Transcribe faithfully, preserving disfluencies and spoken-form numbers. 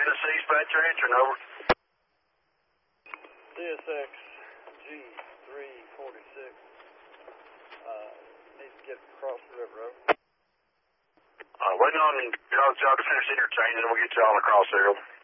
Tennessee dispatch your answering, over. C S X G three forty-six. Uh, needs to get across the river, over. Uh, waiting on y'all to finish interchanging and we'll get y'all across there, over.